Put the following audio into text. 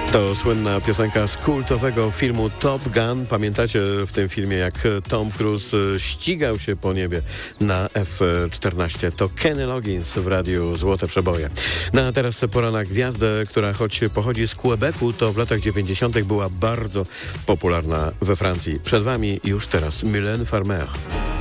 To słynna piosenka z kultowego filmu Top Gun. Pamiętacie w tym filmie, jak Tom Cruise ścigał się po niebie na F-14? To Kenny Loggins w radiu Złote Przeboje. No a teraz pora na gwiazdę, która choć pochodzi z Quebecu, to w latach 90. była bardzo popularna we Francji. Przed wami już teraz Mylène Farmer.